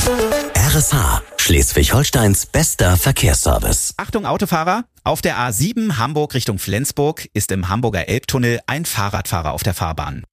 RSH, Schleswig-Holsteins bester Verkehrsservice. Achtung Autofahrer, auf der A7 Hamburg Richtung Flensburg ist im Hamburger Elbtunnel ein Fahrradfahrer auf der Fahrbahn.